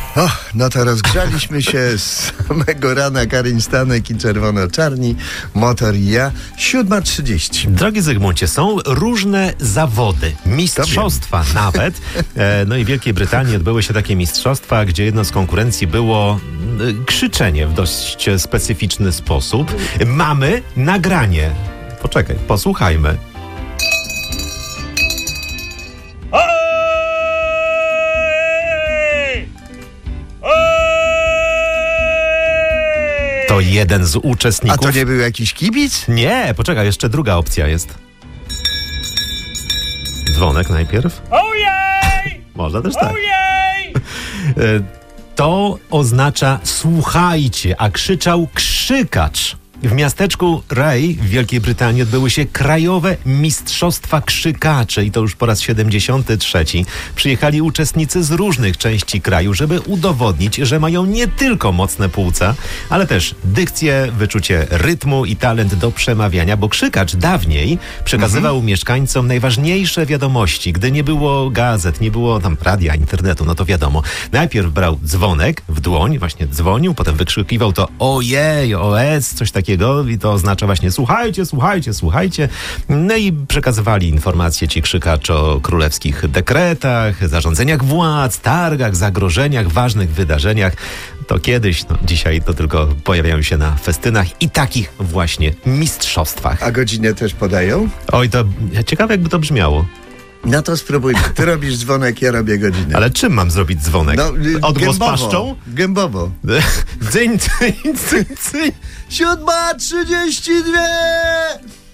No to rozgrzaliśmy się z samego rana. Karin Stanek i Czerwono-Czarni, Motor i ja. 7:30. Drogi Zygmuncie, są różne zawody, mistrzostwa nawet. No i w Wielkiej Brytanii odbyły się takie mistrzostwa, gdzie jedną z konkurencji było krzyczenie w dość specyficzny sposób. Mamy nagranie. Poczekaj, posłuchajmy. To jeden z uczestników. A to nie był jakiś kibic? Nie, poczekaj, jeszcze druga opcja jest. Dzwonek najpierw. Ojej! Można też tak. Ojej! To oznacza słuchajcie, a krzyczał krzykacz. W miasteczku Ray w Wielkiej Brytanii odbyły się krajowe mistrzostwa krzykaczy i to już po raz 73. Przyjechali uczestnicy z różnych części kraju, żeby udowodnić, że mają nie tylko mocne płuca, ale też dykcję, wyczucie rytmu i talent do przemawiania, bo krzykacz dawniej przekazywał mieszkańcom najważniejsze wiadomości. Gdy nie było gazet, nie było tam radia, internetu, no to wiadomo. Najpierw brał dzwonek w dłoń, właśnie dzwonił, potem wykrzykiwał to ojej, oes, coś takiego i to oznacza właśnie słuchajcie, słuchajcie, słuchajcie. No i przekazywali informacje ci krzykacze o królewskich dekretach, zarządzeniach władz, targach, zagrożeniach, ważnych wydarzeniach. To kiedyś, no dzisiaj to tylko pojawiają się na festynach i takich właśnie mistrzostwach. A godzinę też podają? Oj, to ciekawe jakby to brzmiało. No to spróbujmy. Ty robisz dzwonek, ja robię godzinę. Ale czym mam zrobić dzwonek? No, odgłos gębowo, paszczą? Gębowo. Dzyń, dzyń, dzyń, dzyń. 7:32!